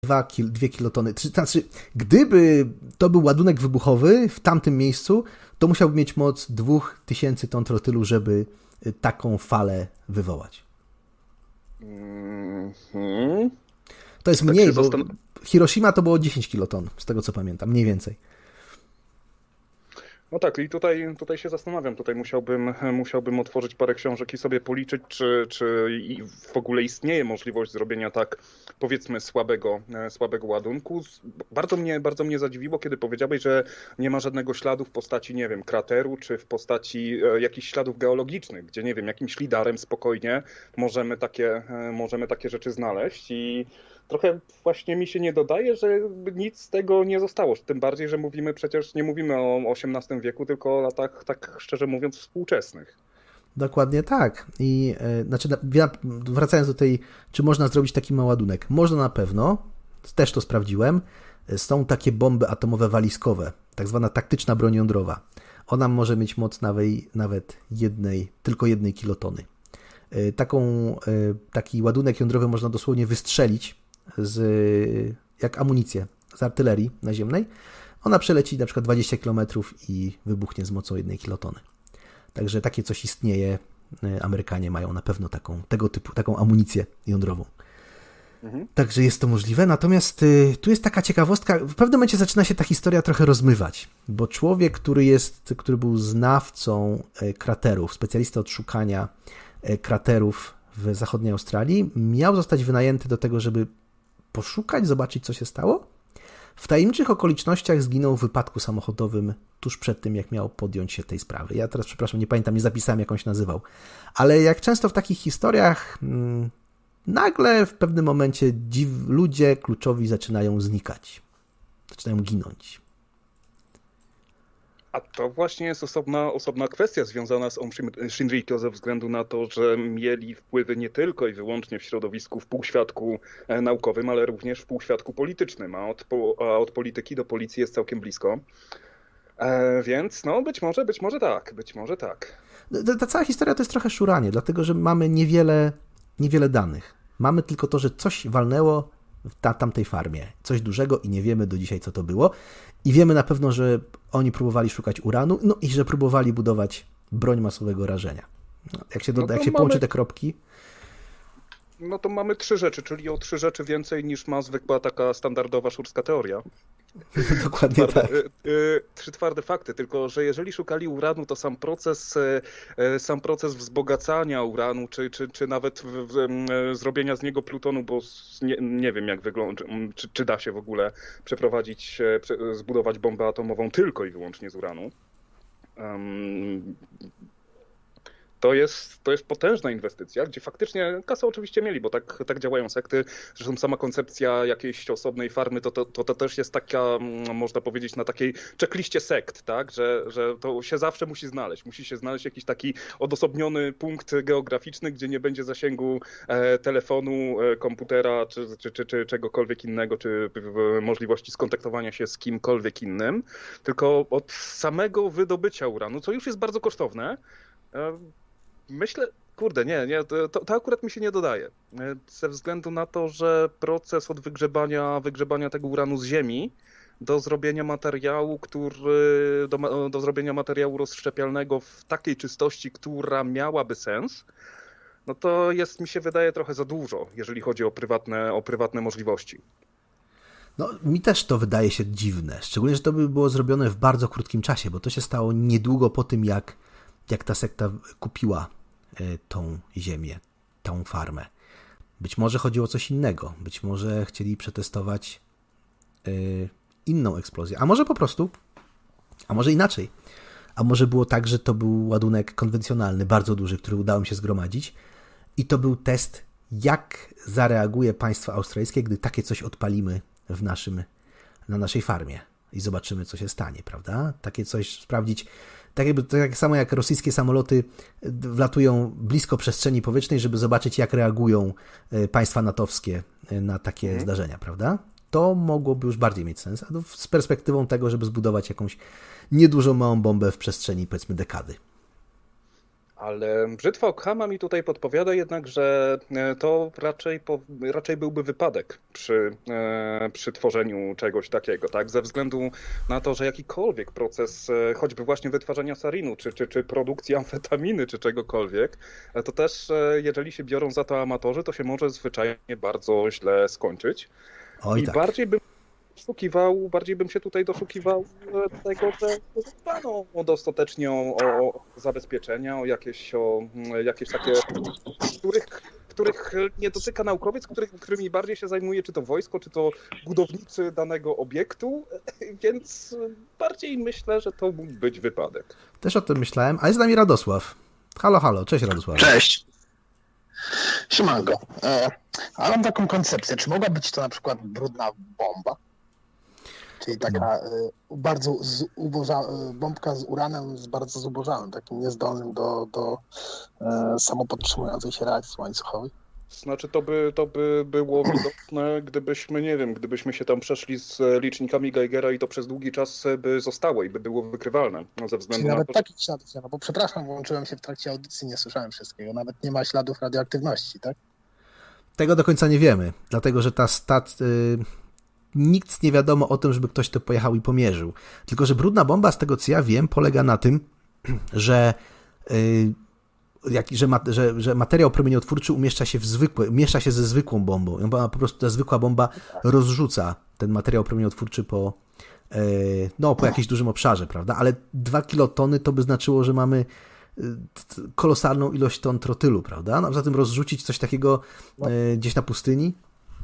2 kilotony. Znaczy, gdyby to był ładunek wybuchowy w tamtym miejscu, to musiałby mieć moc 2000 ton trotylu, żeby taką falę wywołać. To jest mniej, bo Hiroshima to było 10 kiloton, z tego co pamiętam, mniej więcej. No tak, i tutaj się zastanawiam. Tutaj musiałbym otworzyć parę książek i sobie policzyć, czy w ogóle istnieje możliwość zrobienia tak, powiedzmy, słabego ładunku. Bardzo mnie zadziwiło, kiedy powiedziałeś, że nie ma żadnego śladu w postaci, nie wiem, krateru, czy w postaci jakichś śladów geologicznych, gdzie, nie wiem, jakimś lidarem spokojnie możemy takie rzeczy znaleźć i trochę właśnie mi się nie dodaje, że nic z tego nie zostało. Tym bardziej, że nie mówimy o XVIII wieku, tylko o latach, tak szczerze mówiąc, współczesnych. Dokładnie tak. I znaczy, wracając do tej, czy można zrobić taki mały ładunek? Można na pewno, też to sprawdziłem. Są takie bomby atomowe walizkowe, tak zwana taktyczna broń jądrowa. Ona może mieć moc nawet tylko 1 kilotony. Taki ładunek jądrowy można dosłownie wystrzelić jak amunicję z artylerii naziemnej. Ona przeleci na przykład 20 km i wybuchnie z mocą 1 kilotony. Także takie coś istnieje. Amerykanie mają na pewno taką amunicję jądrową. Także jest to możliwe. Natomiast tu jest taka ciekawostka. W pewnym momencie zaczyna się ta historia trochę rozmywać, bo człowiek, który był znawcą kraterów, specjalista od szukania kraterów w zachodniej Australii, miał zostać wynajęty do tego, żeby poszukać, zobaczyć, co się stało. W tajemniczych okolicznościach zginął w wypadku samochodowym tuż przed tym, jak miał podjąć się tej sprawy. Ja teraz, przepraszam, nie pamiętam, nie zapisałem, jak on się nazywał. Ale jak często w takich historiach, nagle w pewnym momencie ludzie kluczowi zaczynają znikać. Zaczynają ginąć. A to właśnie jest osobna kwestia związana z Shinrikyo ze względu na to, że mieli wpływy nie tylko i wyłącznie w środowisku, w półświadku naukowym, ale również w półświadku politycznym, a od polityki do policji jest całkiem blisko. Więc no być może tak. Ta cała historia to jest trochę szuranie, dlatego że mamy niewiele danych. Mamy tylko to, że coś walnęło w tamtej farmie. Coś dużego i nie wiemy do dzisiaj, co to było. I wiemy na pewno, że oni próbowali szukać uranu, no i że próbowali budować broń masowego rażenia. No, jak się połączy te kropki... No to mamy 3 rzeczy, czyli o 3 rzeczy więcej niż ma zwykła taka standardowa szurska teoria. Dokładnie tak. 3 twarde fakty, tylko że jeżeli szukali uranu, to sam proces wzbogacania uranu, czy nawet zrobienia z niego plutonu, bo nie wiem jak wygląda, czy da się w ogóle zbudować bombę atomową tylko i wyłącznie z uranu. To jest potężna inwestycja, gdzie faktycznie kasę oczywiście mieli, bo tak działają sekty. Zresztą sama koncepcja jakiejś osobnej farmy to też jest taka, można powiedzieć, na takiej checkliście sekt, tak? Że to się zawsze musi znaleźć. Musi się znaleźć jakiś taki odosobniony punkt geograficzny, gdzie nie będzie zasięgu telefonu, komputera czy czegokolwiek innego, czy możliwości skontaktowania się z kimkolwiek innym, tylko od samego wydobycia uranu, co już jest bardzo kosztowne. Myślę, to akurat mi się nie dodaje. Ze względu na to, że proces od wygrzebania tego uranu z ziemi do zrobienia materiału, do zrobienia materiału rozszczepialnego w takiej czystości, która miałaby sens, no to mi się wydaje trochę za dużo, jeżeli chodzi o prywatne możliwości. No, mi też to wydaje się dziwne, szczególnie, że to by było zrobione w bardzo krótkim czasie, bo to się stało niedługo po tym, jak ta sekta kupiła tą ziemię, tą farmę. Być może chodziło o coś innego. Być może chcieli przetestować inną eksplozję. A może po prostu, a może inaczej. A może było tak, że to był ładunek konwencjonalny, bardzo duży, który udało mi się zgromadzić i to był test, jak zareaguje państwo australijskie, gdy takie coś odpalimy na naszej farmie i zobaczymy, co się stanie, prawda? Takie coś sprawdzić. Tak samo jak rosyjskie samoloty wlatują blisko przestrzeni powietrznej, żeby zobaczyć, jak reagują państwa natowskie na takie zdarzenia, prawda? To mogłoby już bardziej mieć sens, a z perspektywą tego, żeby zbudować jakąś niedużą małą bombę w przestrzeni, powiedzmy, dekady. Ale brzytwa Ockhama mi tutaj podpowiada jednak, że to raczej byłby wypadek przy tworzeniu czegoś takiego, tak? Ze względu na to, że jakikolwiek proces, choćby właśnie wytwarzania sarinu, czy produkcji amfetaminy, czy czegokolwiek, to też jeżeli się biorą za to amatorzy, to się może zwyczajnie bardzo źle skończyć. Oj, I tak. bardziej bym się tutaj doszukiwał tego, że dbano dostatecznie o zabezpieczenia, o jakieś takie, których nie dotyka naukowiec, którymi bardziej się zajmuje czy to wojsko, czy to budowniczy danego obiektu, więc bardziej myślę, że to mógł być wypadek. Też o tym myślałem, a jest z nami Radosław. Halo, halo, cześć Radosław. Cześć. Siemanko. A mam taką koncepcję, czy mogła być to na przykład brudna bomba? Czyli taka bardzo bombka z uranem bardzo zubożałym, takim niezdolnym do samopodtrzymującej się reakcji łańcuchowej. Znaczy to by było widoczne, gdybyśmy, nie wiem, gdybyśmy się tam przeszli z licznikami Geigera i to przez długi czas by zostało i by było wykrywalne. No, ze względu Czyli na nawet to, takich śladów nie ma, bo przepraszam, włączyłem się w trakcie audycji, nie słyszałem wszystkiego. Nawet nie ma śladów radioaktywności, tak? Tego do końca nie wiemy, dlatego że nikt nie wiadomo o tym, żeby ktoś to pojechał i pomierzył. Tylko że brudna bomba, z tego co ja wiem, polega na tym, że że materiał promieniotwórczy miesza się ze zwykłą bombą. I po prostu ta zwykła bomba rozrzuca ten materiał promieniotwórczy po jakimś dużym obszarze, prawda? Ale 2 kilotony to by znaczyło, że mamy kolosalną ilość ton trotylu, prawda? No, poza tym rozrzucić coś takiego gdzieś na pustyni?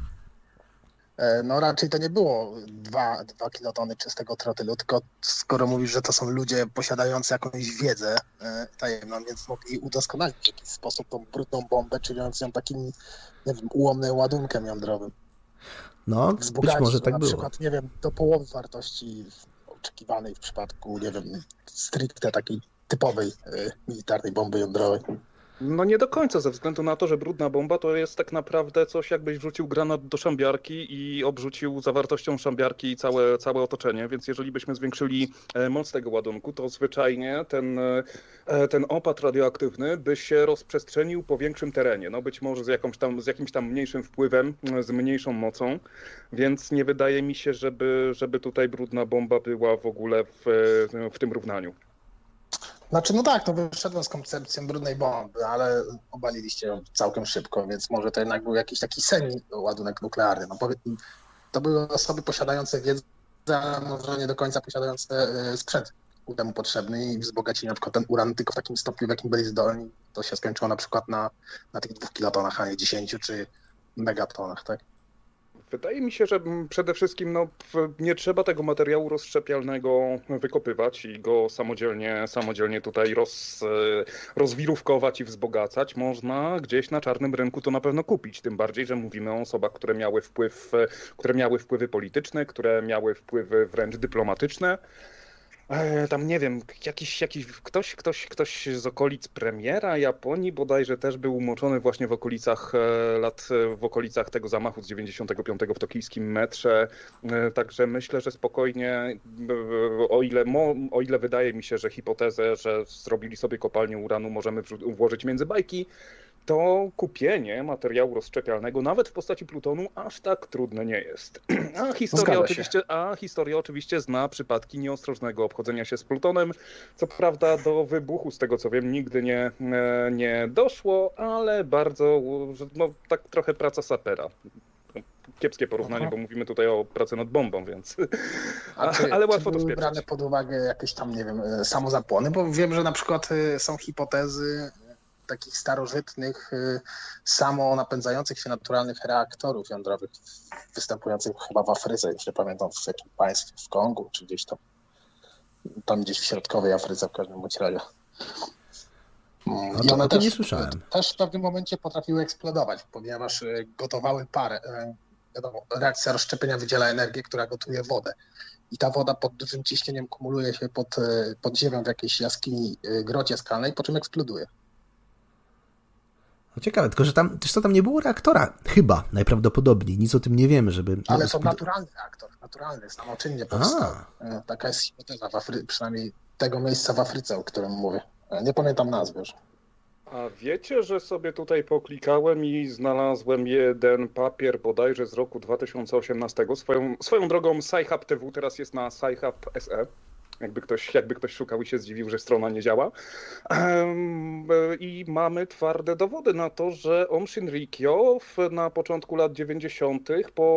No raczej to nie było 2 kilotony czystego trotylu, tylko skoro mówisz, że to są ludzie posiadający jakąś wiedzę tajemną, więc mogli udoskonalić w jakiś sposób tą brudną bombę, czyniąc ją takim, nie wiem, ułomnym ładunkiem jądrowym. No, być może tak na było. przykład, nie wiem, do połowy wartości oczekiwanej w przypadku, nie wiem, stricte takiej typowej militarnej bomby jądrowej. no nie do końca, ze względu na to, że brudna bomba to jest tak naprawdę coś, jakbyś wrzucił granat do szambiarki i obrzucił zawartością szambiarki całe otoczenie, więc jeżeli byśmy zwiększyli moc tego ładunku, to zwyczajnie ten opad radioaktywny by się rozprzestrzenił po większym terenie, no być może z jakimś tam mniejszym wpływem, z mniejszą mocą, więc nie wydaje mi się, żeby tutaj brudna bomba była w ogóle w tym równaniu. Znaczy, no tak, no wyszedłem z koncepcją brudnej bomby, ale obaliliście ją całkiem szybko, więc może to jednak był jakiś taki semi-ładunek nuklearny. No, to były osoby posiadające wiedzę, ale może nie do końca posiadające sprzęt ku temu potrzebny i wzbogacili na przykład ten uran tylko w takim stopniu, w jakim byli zdolni. To się skończyło na przykład na tych 2 kilotonach, a nie 10 czy megatonach, tak? Wydaje mi się, że przede wszystkim nie trzeba tego materiału rozszczepialnego wykopywać i go samodzielnie tutaj rozwirówkować i wzbogacać. Można gdzieś na czarnym rynku to na pewno kupić, tym bardziej, że mówimy o osobach, które miały wpływy polityczne, które miały wpływy wręcz dyplomatyczne. Tam nie wiem, ktoś z okolic premiera Japonii bodajże też był umoczony właśnie w okolicach tego zamachu z 95 w tokijskim metrze. Także myślę, że spokojnie, o ile wydaje mi się, że hipotezę, że zrobili sobie kopalnię uranu możemy włożyć między bajki, to kupienie materiału rozszczepialnego, nawet w postaci plutonu, aż tak trudne nie jest. A historia oczywiście zna przypadki nieostrożnego obchodzenia się z plutonem. Co prawda do wybuchu, z tego co wiem, nigdy nie doszło, ale bardzo, tak trochę praca sapera. Kiepskie porównanie, bo mówimy tutaj o pracy nad bombą, więc... ale łatwo to spieprzyć. Brane pod uwagę jakieś tam, nie wiem, samozapłony, bo wiem, że na przykład są hipotezy takich starożytnych, samonapędzających się naturalnych reaktorów jądrowych występujących chyba w Afryce, już nie pamiętam w jakim państwie, w Kongu, czy gdzieś tam gdzieś w środkowej Afryce w każdym bądź razie. I one też w pewnym momencie potrafiły eksplodować, ponieważ gotowały parę. Wiadomo, reakcja rozszczepienia wydziela energię, która gotuje wodę. I ta woda pod dużym ciśnieniem kumuluje się pod ziemią w jakiejś jaskini, grocie skalnej, po czym eksploduje. No ciekawe, tylko że tam nie było reaktora, chyba, najprawdopodobniej. Nic o tym nie wiemy, żeby... Ale to naturalny reaktor, naturalny, samoczynnie powstał. Taka jest hipoteza przynajmniej tego miejsca w Afryce, o którym mówię. Nie pamiętam nazwy już. A wiecie, że sobie tutaj poklikałem i znalazłem jeden papier bodajże z roku 2018. Swoją drogą Sci-Hub TV teraz jest na Sci-Hub SE. Jakby ktoś szukał i się zdziwił, że strona nie działa. I mamy twarde dowody na to, że Aum Shinrikyo na początku lat 90.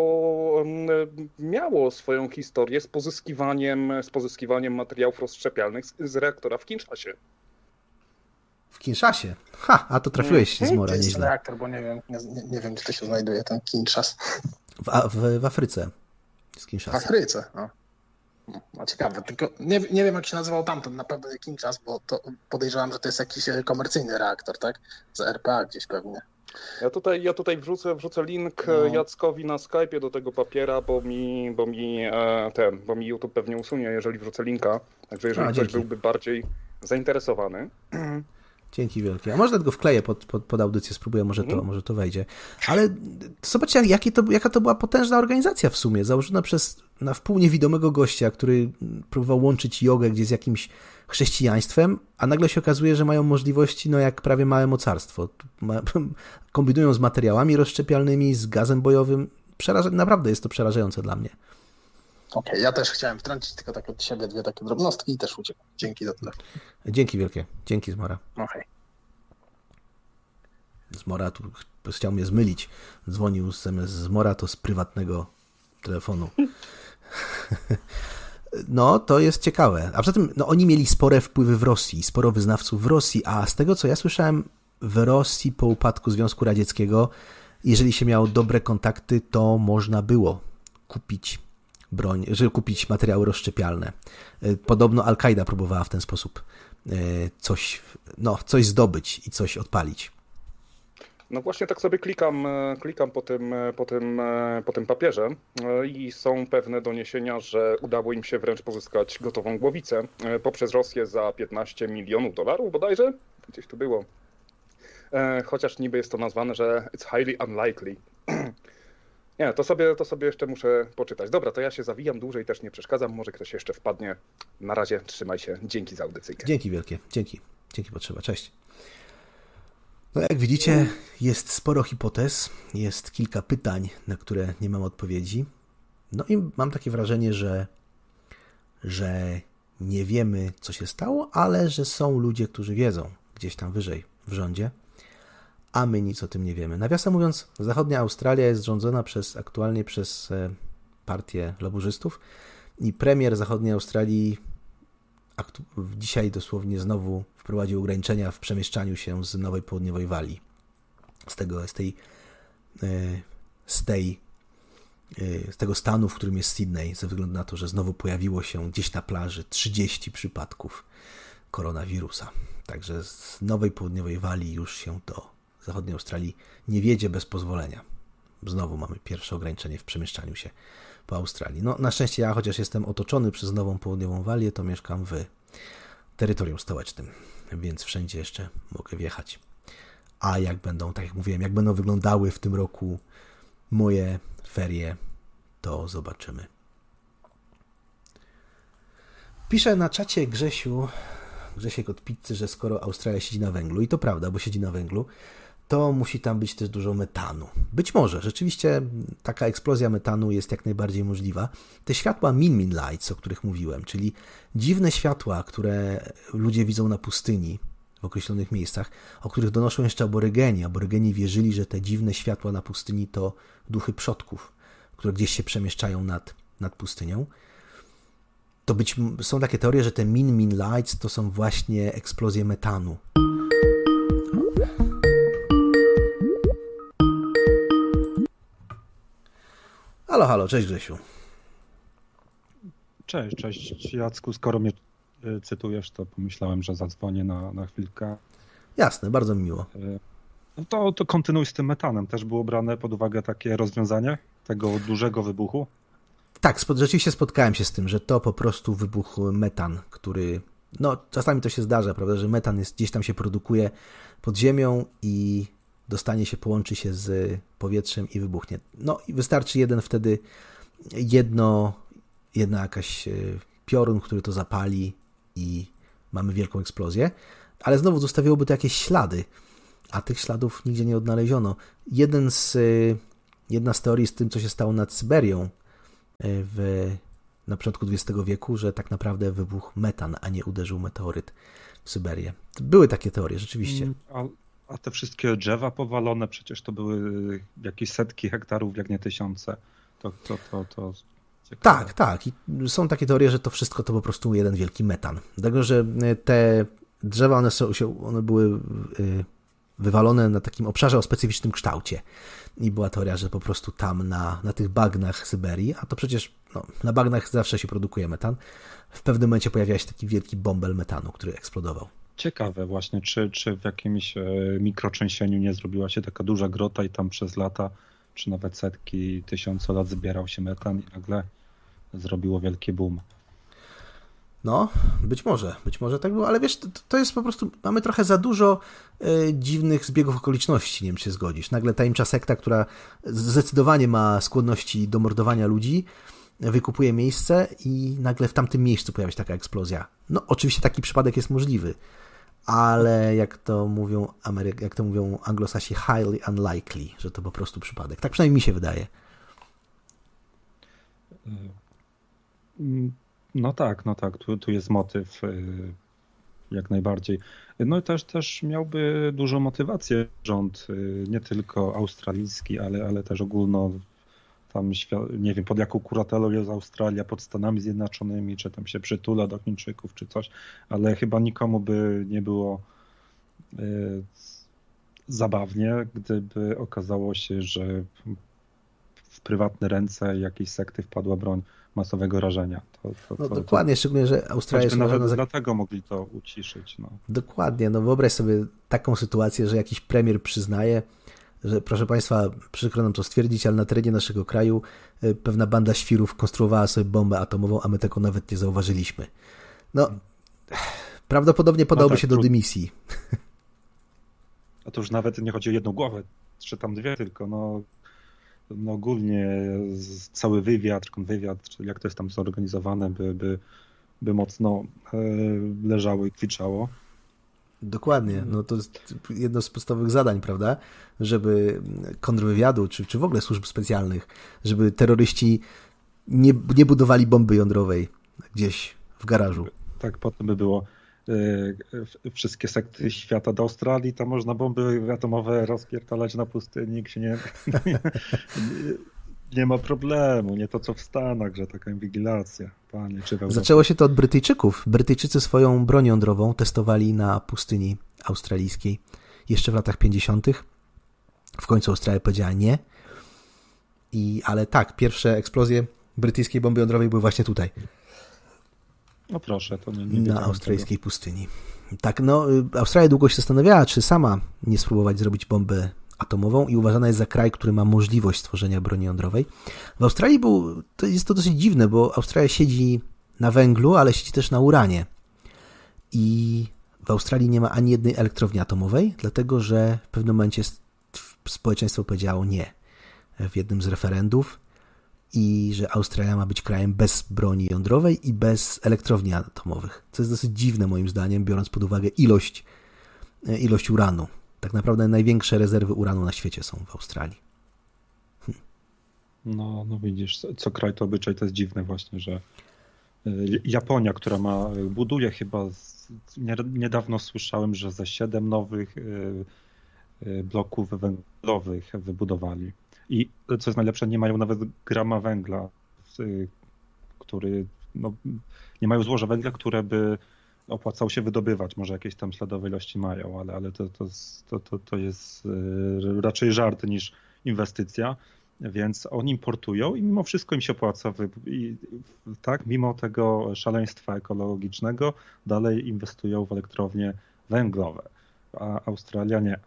miało swoją historię z pozyskiwaniem materiałów rozszczepialnych z reaktora w Kinshasie. W Kinshasie? A to trafiłeś z Mora Jest nieźle. reaktor, bo nie wiem, gdzie to się znajduje, ten Kinshas. W Afryce. Z Kinshasa. W Afryce, no ciekawe, tylko nie wiem, jak się nazywał tamten, na pewno nie Kinshas, bo to podejrzewam, że to jest jakiś komercyjny reaktor, tak? Z RPA gdzieś pewnie. Ja tutaj wrzucę link Jackowi na Skype'ie do tego papiera, bo mi YouTube pewnie usunie, jeżeli wrzucę linka. Także jeżeli ktoś byłby bardziej zainteresowany. Dzięki wielkie. A może tylko wkleję pod audycję, spróbuję, może to wejdzie. Ale zobaczcie, jaka to była potężna organizacja w sumie, założona na wpół niewidomego gościa, który próbował łączyć jogę gdzieś z jakimś chrześcijaństwem, a nagle się okazuje, że mają możliwości, jak prawie małe mocarstwo. Kombinują z materiałami rozszczepialnymi, z gazem bojowym. Naprawdę jest to przerażające dla mnie. Okej, ja też chciałem wtrącić tylko tak od siebie dwie takie drobnostki i też uciekam. Dzięki za tyle. Dzięki wielkie. Dzięki Zmora. Okej. Zmora tu chciał mnie zmylić. Dzwonił zamiast Zmora to z prywatnego telefonu. No, to jest ciekawe. A poza tym, oni mieli spore wpływy w Rosji, sporo wyznawców w Rosji, a z tego, co ja słyszałem, w Rosji po upadku Związku Radzieckiego, jeżeli się miało dobre kontakty, to można było kupić broń, żeby kupić materiały rozszczepialne. Podobno Al-Kaida próbowała w ten sposób coś zdobyć i coś odpalić. No właśnie tak sobie klikam po tym papierze i są pewne doniesienia, że udało im się wręcz pozyskać gotową głowicę poprzez Rosję za $15 milionów bodajże. Gdzieś tu było. Chociaż niby jest to nazwane, że it's highly unlikely. Nie, to sobie jeszcze muszę poczytać. Dobra, to ja się zawijam, dłużej też nie przeszkadzam, może ktoś jeszcze wpadnie. Na razie, trzymaj się, dzięki za audycyjkę. Dzięki wielkie, dzięki potrzeba, cześć. No jak widzicie, jest sporo hipotez, jest kilka pytań, na które nie mam odpowiedzi. No i mam takie wrażenie, że nie wiemy, co się stało, ale że są ludzie, którzy wiedzą gdzieś tam wyżej w rządzie, a my nic o tym nie wiemy. Nawiasem mówiąc, zachodnia Australia jest rządzona aktualnie przez partię laburzystów i premier zachodniej Australii dzisiaj dosłownie znowu wprowadził ograniczenia w przemieszczaniu się z Nowej Południowej Walii. Z tego stanu, w którym jest Sydney, ze względu na to, że znowu pojawiło się gdzieś na plaży 30 przypadków koronawirusa. Także z Nowej Południowej Walii już się do zachodniej Australii nie wiedzie bez pozwolenia. Znowu mamy pierwsze ograniczenie w przemieszczaniu się po Australii. No, na szczęście ja, chociaż jestem otoczony przez Nową Południową Walię, to mieszkam w terytorium stołecznym, więc wszędzie jeszcze mogę wjechać. A tak jak mówiłem, jak będą wyglądały w tym roku moje ferie, to zobaczymy. Pisze na czacie Grzesiek od Pizzy, że skoro Australia siedzi na węglu, i to prawda, bo siedzi na węglu, to musi tam być też dużo metanu. Być może, rzeczywiście taka eksplozja metanu jest jak najbardziej możliwa. Te światła Min Lights, o których mówiłem, czyli dziwne światła, które ludzie widzą na pustyni w określonych miejscach, o których donoszą jeszcze aborygeni. Aborygeni wierzyli, że te dziwne światła na pustyni to duchy przodków, które gdzieś się przemieszczają nad pustynią. Są takie teorie, że te Min Lights to są właśnie eksplozje metanu. Halo, cześć Grzesiu. Cześć Jacku, skoro mnie cytujesz, to pomyślałem, że zadzwonię na chwilkę. Jasne, bardzo mi miło. No to kontynuuj z tym metanem. Też było brane pod uwagę takie rozwiązanie tego dużego wybuchu? Tak, rzeczywiście spotkałem się z tym, że to po prostu wybuchł metan, który, czasami to się zdarza, prawda, że metan gdzieś tam się produkuje pod ziemią i połączy się z powietrzem i wybuchnie. I wystarczy jedna jakaś piorun, który to zapali i mamy wielką eksplozję. ale znowu zostawiłoby to jakieś ślady, a tych śladów nigdzie nie odnaleziono. Jedna z teorii z tym, co się stało nad Syberią na początku XX wieku, że tak naprawdę wybuchł metan, a nie uderzył meteoryt w Syberię. Były takie teorie, rzeczywiście. A te wszystkie drzewa powalone, przecież to były jakieś setki hektarów, jak nie tysiące. To Tak. I są takie teorie, że to wszystko to po prostu jeden wielki metan. Dlatego, że te drzewa, one były wywalone na takim obszarze o specyficznym kształcie. I była teoria, że po prostu tam na tych bagnach Syberii, a to przecież na bagnach zawsze się produkuje metan, w pewnym momencie pojawiał się taki wielki bąbel metanu, który eksplodował. Ciekawe właśnie, czy w jakimś mikrotrzęsieniu nie zrobiła się taka duża grota i tam przez lata, czy nawet setki, tysiące lat zbierał się metan i nagle zrobiło wielki boom. No, być może tak było, ale wiesz, to jest po prostu, mamy trochę za dużo dziwnych zbiegów okoliczności, nie wiem, czy się zgodzisz. Nagle tajemnicza sekta, która zdecydowanie ma skłonności do mordowania ludzi, wykupuje miejsce i nagle w tamtym miejscu pojawia się taka eksplozja. No, oczywiście taki przypadek jest możliwy, ale jak to mówią Anglosasi, highly unlikely, że to po prostu przypadek. Tak przynajmniej mi się wydaje. No tak, tu jest motyw jak najbardziej. No i też miałby dużą motywację rząd, nie tylko australijski, ale też ogólno tam, nie wiem, pod jaką kuratelą jest Australia, pod Stanami Zjednoczonymi, czy tam się przytula do Chińczyków, czy coś, ale chyba nikomu by nie było zabawnie, gdyby okazało się, że w prywatne ręce jakiejś sekty wpadła broń masowego rażenia. Dokładnie, szczególnie, że Australia jest nawet dlatego mogli to uciszyć. No. Dokładnie, wyobraź sobie taką sytuację, że jakiś premier przyznaje, że proszę Państwa, przykro nam to stwierdzić, ale na terenie naszego kraju pewna banda świrów konstruowała sobie bombę atomową, a my tego nawet nie zauważyliśmy. Prawdopodobnie podałby się do dymisji. A to już nawet nie chodzi o jedną głowę, czy tam dwie tylko, ogólnie cały wywiad, czy jak to jest tam zorganizowane, by mocno leżało i kwiczało. Dokładnie, to jest jedno z podstawowych zadań, prawda, żeby kontrwywiadu, czy w ogóle służb specjalnych, żeby terroryści nie budowali bomby jądrowej gdzieś w garażu. Tak, potem by było wszystkie sekty świata do Australii, tam można bomby atomowe rozpierdalać na pustyni, nikt się nie ma problemu, nie to co w Stanach, że taka inwigilacja. Panie, czy zaczęło się to od Brytyjczyków. Brytyjczycy swoją broń jądrową testowali na pustyni australijskiej jeszcze w latach 50. W końcu Australia powiedziała nie. Ale tak, pierwsze eksplozje brytyjskiej bomby jądrowej były właśnie tutaj. No proszę, to nie na australijskiej pustyni. Tak, Australia długo się zastanawiała, czy sama nie spróbować zrobić bombę atomową i uważana jest za kraj, który ma możliwość stworzenia broni jądrowej. W Australii jest to dosyć dziwne, bo Australia siedzi na węglu, ale siedzi też na uranie. I w Australii nie ma ani jednej elektrowni atomowej, dlatego że w pewnym momencie społeczeństwo powiedziało nie w jednym z referendów i że Australia ma być krajem bez broni jądrowej i bez elektrowni atomowych. Co jest dosyć dziwne moim zdaniem, biorąc pod uwagę ilość uranu. Tak naprawdę największe rezerwy uranu na świecie są w Australii. No widzisz, co kraj to obyczaj, to jest dziwne właśnie, że Japonia, która buduje chyba, niedawno słyszałem, że ze 7 nowych bloków węglowych wybudowali. I co jest najlepsze, nie mają nawet grama węgla, który, nie mają złoża węgla, które by opłacało się wydobywać. Może jakieś tam śladowe ilości mają, ale to jest raczej żart niż inwestycja, więc oni importują i mimo wszystko im się opłaca. Tak, mimo tego szaleństwa ekologicznego dalej inwestują w elektrownie węglowe, a Australia nie.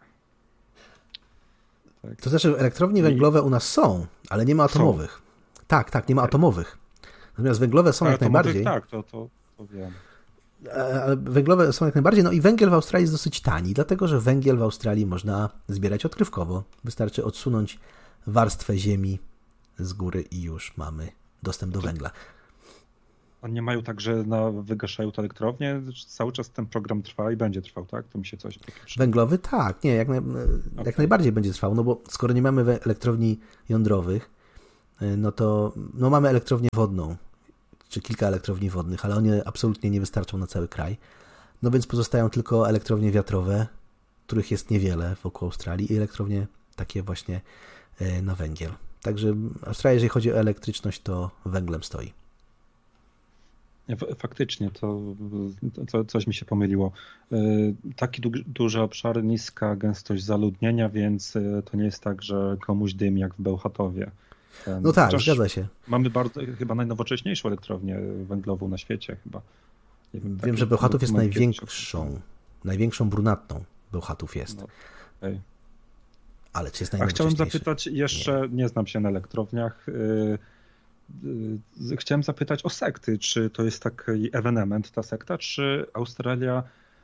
Tak. To znaczy elektrownie węglowe u nas są, ale nie ma atomowych. Tak, nie ma atomowych. Natomiast węglowe są jak najbardziej. Tak, to wiem. Ale węglowe są jak najbardziej, i węgiel w Australii jest dosyć tani, dlatego że węgiel w Australii można zbierać odkrywkowo. Wystarczy odsunąć warstwę ziemi z góry i już mamy dostęp do węgla. nie mają tak, że wygaszają te elektrownie? Cały czas ten program trwa i będzie trwał, tak? To mi się coś Węglowy? Tak, nie, jak najbardziej będzie trwał, no bo skoro nie mamy elektrowni jądrowych, no to mamy elektrownię wodną, czy kilka elektrowni wodnych, ale one absolutnie nie wystarczą na cały kraj. No więc pozostają tylko elektrownie wiatrowe, których jest niewiele wokół Australii i elektrownie takie właśnie na węgiel. Także Australia, jeżeli chodzi o elektryczność, to węglem stoi. Faktycznie, to coś mi się pomyliło. Taki duży obszar, niska gęstość zaludnienia, więc to nie jest tak, że komuś dym jak w Bełchatowie. No tak, zgadza się. Mamy chyba najnowocześniejszą elektrownię węglową na świecie chyba. Wiem, że Bełchatów jest największą brunatną Bełchatów jest. No, okay. Ale czy jest A chciałem zapytać jeszcze, nie znam się na elektrowniach, chciałem zapytać o sekty. Czy to jest taki ewenement, ta sekta, czy Australia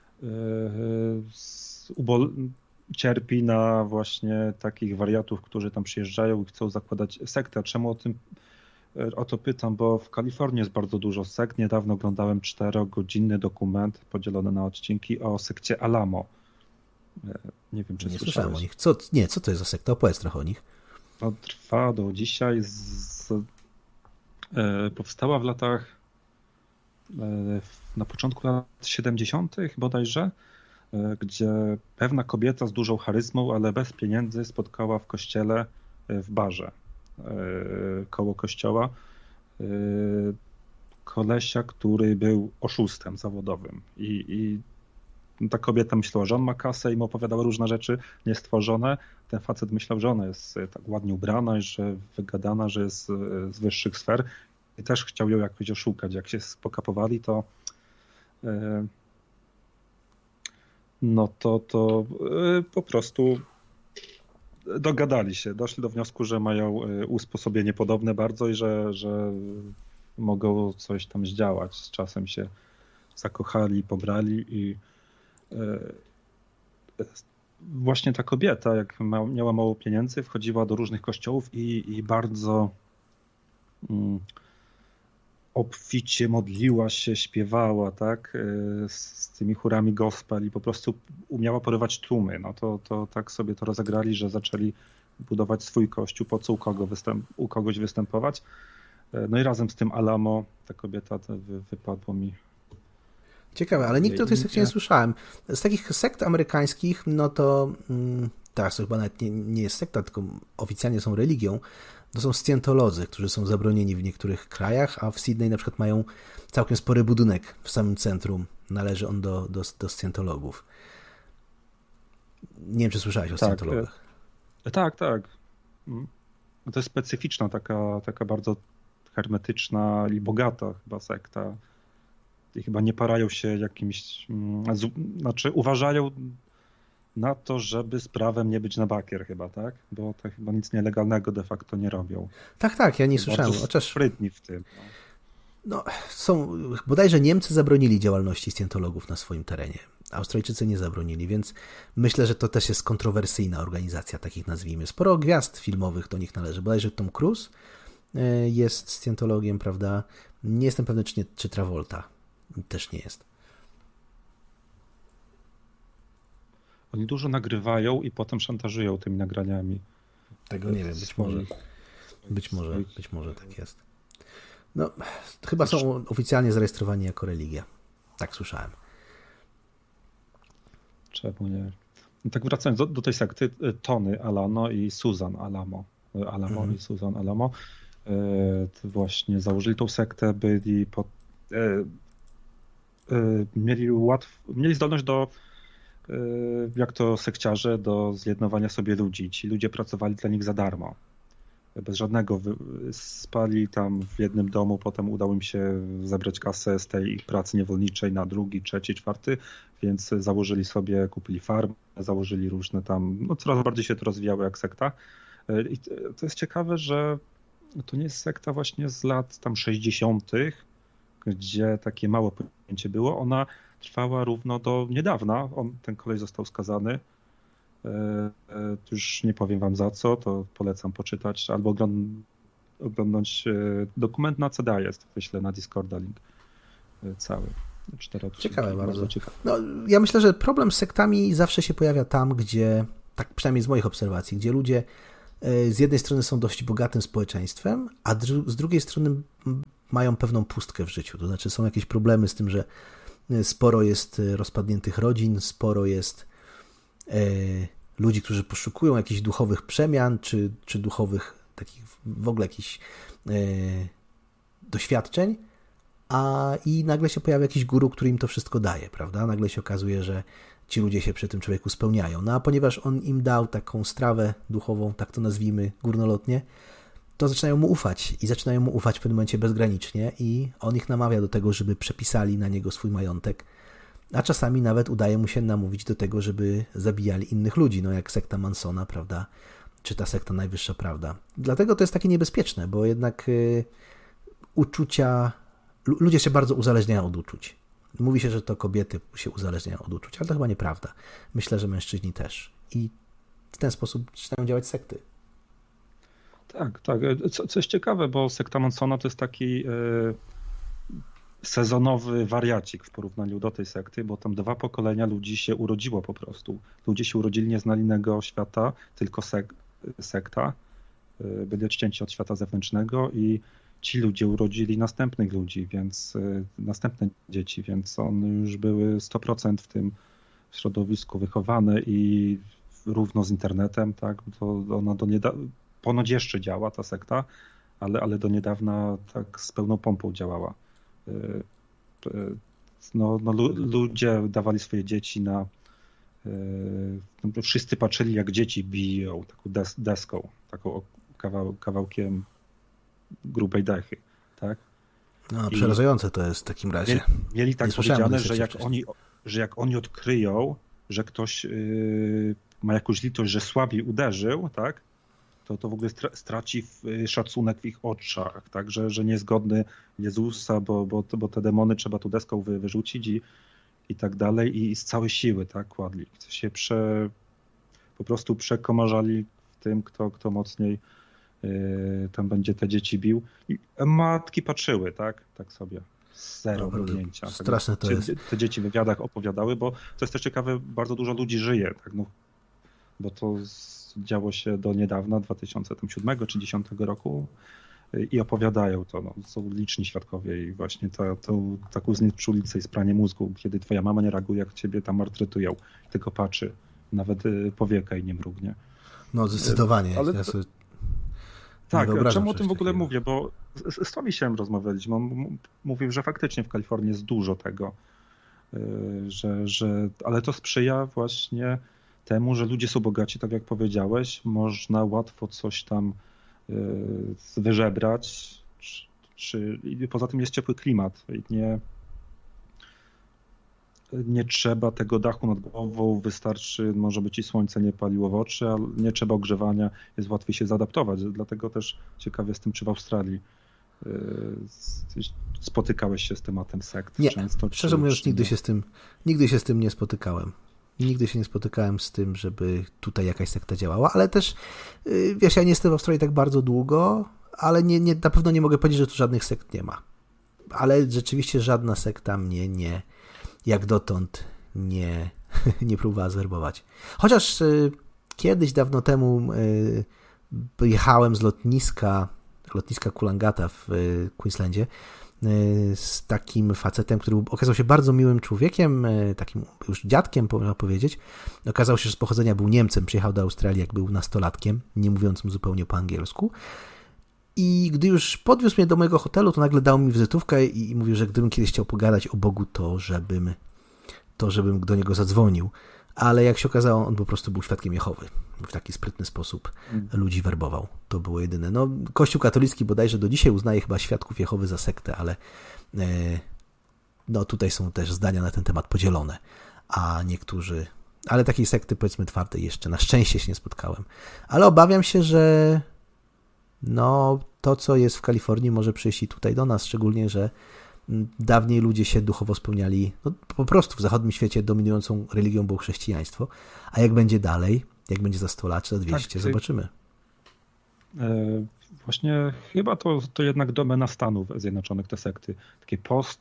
cierpi na właśnie takich wariatów, którzy tam przyjeżdżają i chcą zakładać sektę? Czemu o to pytam, bo w Kalifornii jest bardzo dużo sekt. Niedawno oglądałem 4-godzinny dokument podzielony na odcinki o sekcie Alamo. Nie wiem, czy nie słyszałeś. Słyszałem o nich. Co to jest za sekta? Opowiedz trochę o nich. No, trwa do dzisiaj. Powstała w latach, na początku lat 70. bodajże, gdzie pewna kobieta z dużą charyzmą, ale bez pieniędzy spotkała w kościele, w barze koło kościoła kolesia, który był oszustem zawodowym i ta kobieta myślała, że on ma kasę i mu opowiadała różne rzeczy niestworzone. Ten facet myślał, że ona jest tak ładnie ubrana i że wygadana, że jest z wyższych sfer i też chciał ją jakoś oszukać. Jak się pokapowali, to po prostu dogadali się, doszli do wniosku, że mają usposobienie podobne bardzo i że mogą coś tam zdziałać. Z czasem się zakochali, pobrali i właśnie ta kobieta, jak miała mało pieniędzy, wchodziła do różnych kościołów i bardzo obficie modliła się, śpiewała, tak, z tymi chórami gospel i po prostu umiała porywać tłumy. No to tak sobie to rozegrali, że zaczęli budować swój kościół, po co u kogoś występować. No i razem z tym Alamo ta kobieta wypadło mi. Ciekawe, ale nigdy o tej sekcie nie słyszałem. Z takich sekt amerykańskich, no to teraz to chyba nawet nie jest sekta, tylko oficjalnie są religią. To są scjentolodzy, którzy są zabronieni w niektórych krajach, a w Sydney na przykład mają całkiem spory budynek w samym centrum. Należy on do scjentologów. Nie wiem, czy słyszałeś o scjentologach. Tak. To jest specyficzna, taka bardzo hermetyczna i bogata chyba sekta. I chyba nie parają się jakimś, znaczy uważają na to, żeby z prawem nie być na bakier chyba, tak? Bo to chyba nic nielegalnego de facto nie robią. Tak, ja nie słyszałem. Bardzo sprytni w tym. No, bodajże Niemcy zabronili działalności scjentologów na swoim terenie. Australijczycy nie zabronili, więc myślę, że to też jest kontrowersyjna organizacja, takich nazwijmy. Sporo gwiazd filmowych do nich należy. Bodajże Tom Cruise jest scjentologiem, prawda? Nie jestem pewny, czy Travolta też nie jest. Oni dużo nagrywają i potem szantażują tymi nagraniami. Tego nie wiem, być może tak jest. No, chyba są oficjalnie zarejestrowani jako religia. Tak słyszałem. Czemu nie? No tak wracając do tej sekty, Tony Alamo i Susan Alamo. I Susan Alamo właśnie założyli tą sektę, byli mieli zdolność do, jak to sekciarze, do zjednowania sobie ludzi. Ci ludzie pracowali dla nich za darmo. Bez żadnego. Spali tam w jednym domu, potem udało im się zebrać kasę z tej pracy niewolniczej na drugi, trzeci, czwarty, więc założyli sobie, kupili farmę, założyli różne tam, no coraz bardziej się to rozwijało jak sekta. I to jest ciekawe, że to nie jest sekta właśnie z lat tam 60., gdzie takie małe pojęcie było. Ona trwała równo do niedawna. Ten koleś został skazany. Już nie powiem wam za co, to polecam poczytać. Albo oglądać dokument na CD jest, wyślę na Discorda link cały. 4 odcinki. Ciekawe bardzo. Ciekawe. No, ja myślę, że problem z sektami zawsze się pojawia tam, gdzie, tak przynajmniej z moich obserwacji, gdzie ludzie z jednej strony są dość bogatym społeczeństwem, a z drugiej strony mają pewną pustkę w życiu. To znaczy są jakieś problemy z tym, że sporo jest rozpadniętych rodzin, sporo jest ludzi, którzy poszukują jakichś duchowych przemian, czy duchowych takich w ogóle jakichś doświadczeń, i nagle się pojawia jakiś guru, który im to wszystko daje, prawda? Nagle się okazuje, że ci ludzie się przy tym człowieku spełniają. No a ponieważ on im dał taką strawę duchową, tak to nazwijmy górnolotnie, to zaczynają mu ufać i zaczynają mu ufać w pewnym momencie bezgranicznie i on ich namawia do tego, żeby przepisali na niego swój majątek, a czasami nawet udaje mu się namówić do tego, żeby zabijali innych ludzi, no jak sekta Mansona, prawda, czy ta sekta Najwyższa Prawda. Dlatego to jest takie niebezpieczne, bo jednak ludzie się bardzo uzależniają od uczuć. Mówi się, że to kobiety się uzależniają od uczuć, ale to chyba nieprawda. Myślę, że mężczyźni też. I w ten sposób zaczynają działać sekty. Tak. Co jest ciekawe, bo sekta Mansona to jest taki sezonowy wariacik w porównaniu do tej sekty, bo tam 2 pokolenia ludzi się urodziło po prostu. Ludzie się urodzili, nie znali innego świata, tylko sekta. Byli odcięci od świata zewnętrznego i ci ludzie urodzili następnych ludzi, więc następne dzieci, więc one już były 100% w tym środowisku wychowane i równo z internetem, tak, to ona ponoć jeszcze działa ta sekta, ale do niedawna tak z pełną pompą działała. Ludzie dawali swoje dzieci wszyscy patrzyli, jak dzieci biją taką deską, taką kawałkiem grubej dechy, tak? No, przerażające to jest w takim razie. Mieli tak powiedziane, że jak oni odkryją, że ktoś ma jakąś litość, że słabiej uderzył, tak? To w ogóle straci szacunek w ich oczach, tak? Że niezgodny Jezusa, bo te demony trzeba tu deską wyrzucić i tak dalej i z całej siły, tak? Kładli. Się po prostu przekomarzali w tym, kto mocniej tam będzie te dzieci bił. I matki patrzyły, tak sobie. Zero mrugnięcia. Straszne to jest. Te dzieci w wywiadach opowiadały, bo to jest też ciekawe, bardzo dużo ludzi żyje, tak? No, bo to działo się do niedawna, 2007 czy 2010 roku i opowiadają to. No, są liczni świadkowie i właśnie taką znieczulicę i spranie mózgu, kiedy twoja mama nie reaguje, jak ciebie tam maltretują, tylko patrzy, nawet powieka i nie mrugnie. No zdecydowanie. Ale tak, czemu o tym w ogóle mówię, bo z Tomisiem rozmawialiśmy, on mówił, że faktycznie w Kalifornii jest dużo tego, ale to sprzyja właśnie temu, że ludzie są bogaci, tak jak powiedziałeś, można łatwo coś tam wyżebrać, i poza tym jest ciepły klimat, nie trzeba tego dachu nad głową, wystarczy, może być i słońce nie paliło w oczy, ale nie trzeba ogrzewania, jest łatwiej się zaadaptować. Dlatego też ciekawie jestem, czy w Australii spotykałeś się z tematem sekt nie, często? Szczerze mówiąc, nigdy się z tym nie spotykałem. Nigdy się nie spotykałem z tym, żeby tutaj jakaś sekta działała, ale też, wiesz, ja nie jestem w Australii tak bardzo długo, ale na pewno nie mogę powiedzieć, że tu żadnych sekt nie ma. Ale rzeczywiście żadna sekta mnie jak dotąd nie próbowała zwerbować. Chociaż kiedyś, dawno temu jechałem z lotniska Coolangatta w Queenslandzie z takim facetem, który okazał się bardzo miłym człowiekiem, takim już dziadkiem, można powiedzieć. Okazało się, że z pochodzenia był Niemcem, przyjechał do Australii, jak był nastolatkiem, nie mówiącym zupełnie po angielsku. I gdy już podwiózł mnie do mojego hotelu, to nagle dał mi wizytówkę i mówił, że gdybym kiedyś chciał pogadać o Bogu, to żebym do niego zadzwonił. Ale jak się okazało, on po prostu był świadkiem Jehowy. W taki sprytny sposób ludzi werbował. To było jedyne. No, Kościół katolicki bodajże do dzisiaj uznaje chyba świadków Jehowy za sektę, ale no, tutaj są też zdania na ten temat podzielone. A niektórzy... Ale takiej sekty, powiedzmy, twardej jeszcze na szczęście się nie spotkałem. Ale obawiam się, że no, to, co jest w Kalifornii, może przyjść i tutaj do nas, szczególnie, że dawniej ludzie się duchowo spełniali, no, po prostu w zachodnim świecie dominującą religią było chrześcijaństwo, a jak będzie dalej, jak będzie za 100 lat czy za 200, zobaczymy. Właśnie chyba to jednak domena Stanów Zjednoczonych, te sekty. Takie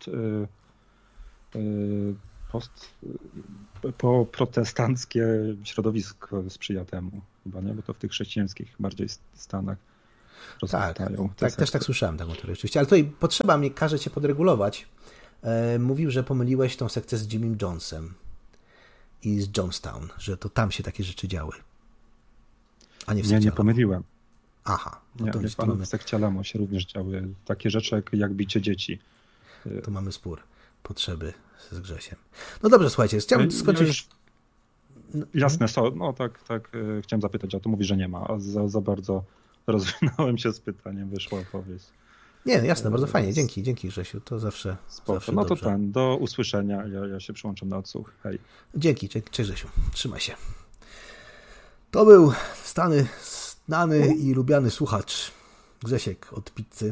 po protestanckie środowisko sprzyja temu chyba, nie? Bo to w tych chrześcijańskich bardziej Stanach rozkwitają. Tak, też tak słyszałem taką teorię oczywiście, ale tutaj potrzeba mnie każe cię podregulować. Mówił, że pomyliłeś tą sektę z Jimmy Jonesem i z Jonestown, że to tam się takie rzeczy działy, a nie w sekcie. Nie pomyliłem. Aha. No to w sekcie Alamo się również działy takie rzeczy jak bicie dzieci. To mamy spór, potrzeby z Grzesiem. No dobrze, słuchajcie, chciałem skończyć... Jasne, no tak, chciałem zapytać, a tu mówi, że nie ma, a za bardzo rozwinąłem się z pytaniem, wyszła odpowiedź. Nie, jasne, bardzo fajnie, dzięki Grzesiu, to zawsze no to dobrze. Do usłyszenia, ja się przyłączam na odsłuch, hej. Dzięki, cześć Grzesiu, trzymaj się. To był znany i lubiany słuchacz Grzesiek od Pizzy.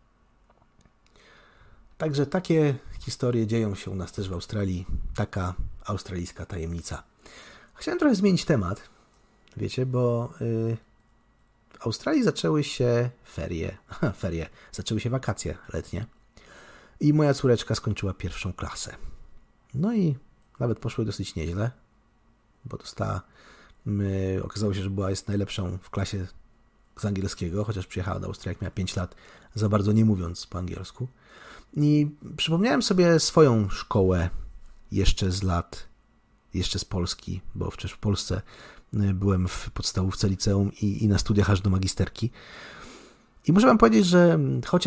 Także takie historie dzieją się u nas też w Australii, taka australijska tajemnica. Chciałem trochę zmienić temat, wiecie, bo w Australii zaczęły się zaczęły się wakacje letnie i moja córeczka skończyła 1. klasę. No i nawet poszły dosyć nieźle, bo okazało się, że jest najlepszą w klasie z angielskiego, chociaż przyjechała do Australii, jak miała 5 lat, za bardzo nie mówiąc po angielsku. I przypomniałem sobie swoją szkołę jeszcze z Polski, bo przecież w Polsce byłem w podstawówce, liceum i na studiach aż do magisterki. I muszę wam powiedzieć, że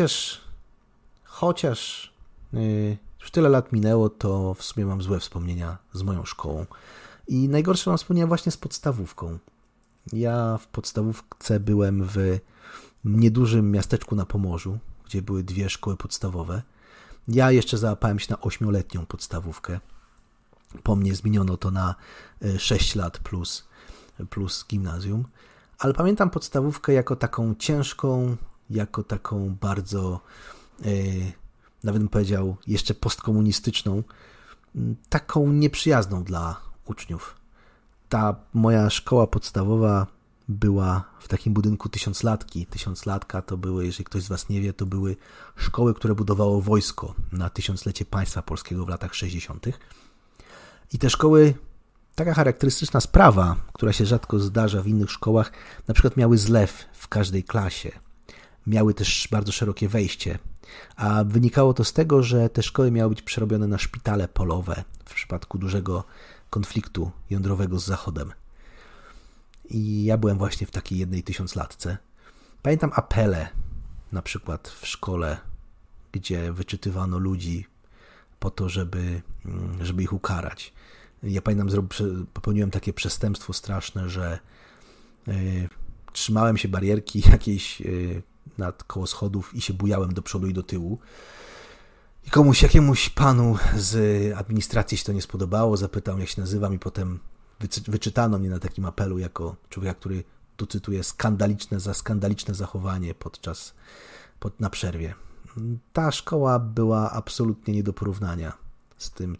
chociaż już tyle lat minęło, to w sumie mam złe wspomnienia z moją szkołą. I najgorsze mam wspomnienia właśnie z podstawówką. Ja w podstawówce byłem w niedużym miasteczku na Pomorzu, gdzie były 2 szkoły podstawowe. Ja jeszcze załapałem się na 8-letnią podstawówkę. Po mnie zmieniono to na 6 lat plus gimnazjum. Ale pamiętam podstawówkę jako taką ciężką, jako taką bardzo, nawet bym powiedział, jeszcze postkomunistyczną, taką nieprzyjazną dla uczniów. Ta moja szkoła podstawowa była w takim budynku 1000-latki. 1000-latka to były, jeżeli ktoś z was nie wie, to były szkoły, które budowało wojsko na 1000-lecie państwa polskiego w latach 60. I te szkoły, taka charakterystyczna sprawa, która się rzadko zdarza w innych szkołach, na przykład miały zlew w każdej klasie. Miały też bardzo szerokie wejście, a wynikało to z tego, że te szkoły miały być przerobione na szpitale polowe w przypadku dużego konfliktu jądrowego z Zachodem. I ja byłem właśnie w takiej jednej 1000-latce. Pamiętam apele na przykład w szkole, gdzie wyczytywano ludzi po to, żeby ich ukarać. Ja pamiętam, popełniłem takie przestępstwo straszne, że trzymałem się barierki jakiejś nad koło schodów i się bujałem do przodu i do tyłu. I jakiemuś panu z administracji się to nie spodobało, zapytał, jak się nazywam, i potem wyczytano mnie na takim apelu jako człowieka, który, tu cytuję, skandaliczne zachowanie na przerwie. Ta szkoła była absolutnie nie do porównania z tym,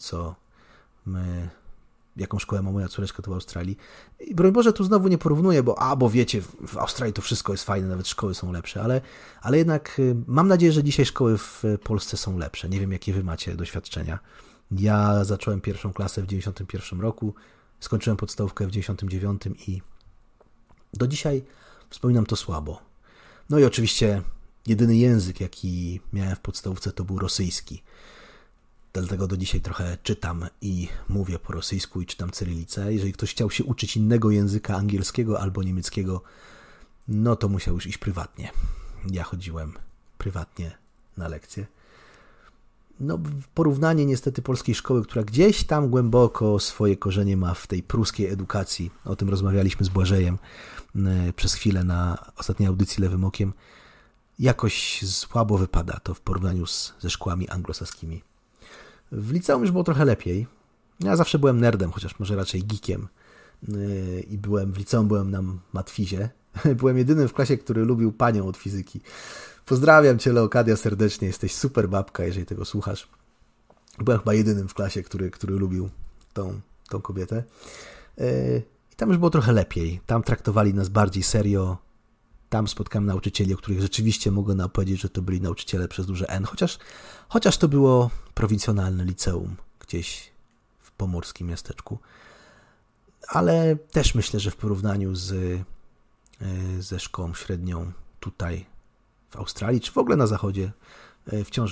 jaką szkołę ma moja córeczka tu w Australii. I broń Boże, tu znowu nie porównuję, bo wiecie, w Australii to wszystko jest fajne, nawet szkoły są lepsze, ale jednak mam nadzieję, że dzisiaj szkoły w Polsce są lepsze. Nie wiem, jakie wy macie doświadczenia. Ja zacząłem 1. klasę w 91 roku, skończyłem podstawówkę w 99 i do dzisiaj wspominam to słabo. No i oczywiście jedyny język, jaki miałem w podstawówce, to był rosyjski. Dlatego do dzisiaj trochę czytam i mówię po rosyjsku i czytam cyrylicę. Jeżeli ktoś chciał się uczyć innego języka, angielskiego albo niemieckiego, no to musiał już iść prywatnie. Ja chodziłem prywatnie na lekcje. No, porównanie niestety polskiej szkoły, która gdzieś tam głęboko swoje korzenie ma w tej pruskiej edukacji. O tym rozmawialiśmy z Błażejem przez chwilę na ostatniej audycji Lewym Okiem. Jakoś słabo wypada to w porównaniu ze szkołami anglosaskimi. W liceum już było trochę lepiej. Ja zawsze byłem nerdem, chociaż może raczej geekiem. I w liceum byłem na matfizie. Byłem jedynym w klasie, który lubił panią od fizyki. Pozdrawiam cię, Leokadia, serdecznie. Jesteś super babka, jeżeli tego słuchasz. Byłem chyba jedynym w klasie, który lubił tą kobietę. I tam już było trochę lepiej. Tam traktowali nas bardziej serio. Tam spotkałem nauczycieli, o których rzeczywiście mogę powiedzieć, że to byli nauczyciele przez duże N, chociaż to było prowincjonalne liceum gdzieś w pomorskim miasteczku. Ale też myślę, że w porównaniu ze szkołą średnią tutaj w Australii, czy w ogóle na zachodzie, wciąż